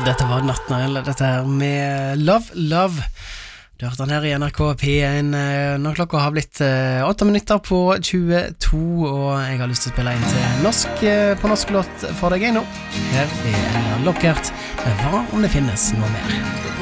dette var Nattnøgle, dette her med Love, Love. Du hørte den her i NRK P1 når klokka har blitt 8 minutter på 22, og jeg har lyst til å spille inn til norsk på norsk låt for deg nå. Her er Ella Lockert med Hva om det finnes noe mer.